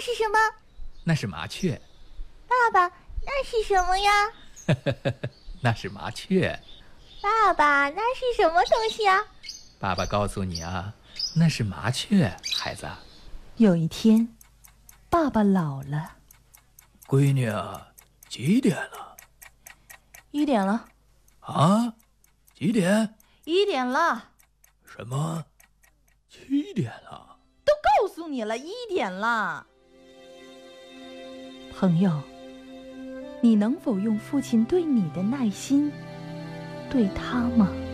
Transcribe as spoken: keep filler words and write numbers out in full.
是什么？ 那是麻雀。 爸爸，那是什么呀？ 那是麻雀。 爸爸，那是什么东西啊？ 爸爸告诉你啊，那是麻雀，孩子。 有一天，爸爸老了。 闺女啊，几点了？ 一点了。 啊？几点？ 一点了。 什么？七点了？ 都告诉你了，一点了。朋友，你能否用父亲对你的耐心对他吗？